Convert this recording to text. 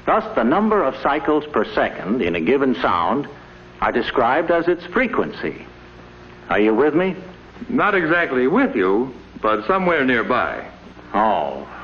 Thus, the number of cycles per second in a given sound are described as its frequency. Are you with me? Not exactly with you, but somewhere nearby. Oh,